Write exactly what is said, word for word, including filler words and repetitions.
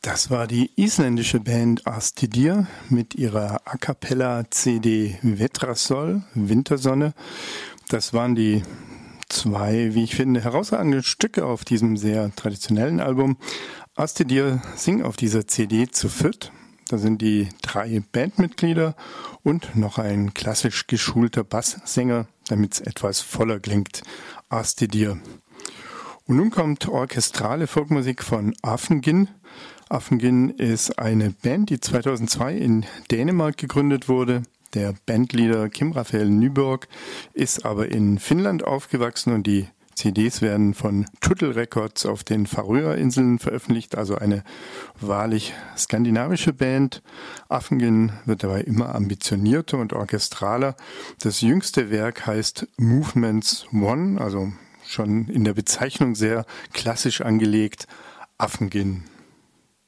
Das war die isländische Band Astidir mit ihrer A Cappella C D Vetrasol, Wintersonne. Das waren die zwei, wie ich finde, herausragende Stücke auf diesem sehr traditionellen Album. Astidir singen auf dieser C D zu viert. Da sind die drei Bandmitglieder und noch ein klassisch geschulter Basssänger, damit es etwas voller klingt. Astidir. Und nun kommt orchestrale Folkmusik von Afengin. Afengin ist eine Band, die zweitausendzwei in Dänemark gegründet wurde. Der Bandleader Kim Raphael Nyborg ist aber in Finnland aufgewachsen und die C Ds werden von Tuttle Records auf den Färöerinseln veröffentlicht, also eine wahrlich skandinavische Band. Afengin wird dabei immer ambitionierter und orchestraler. Das jüngste Werk heißt Movements One, also schon in der Bezeichnung sehr klassisch angelegt, Afengin.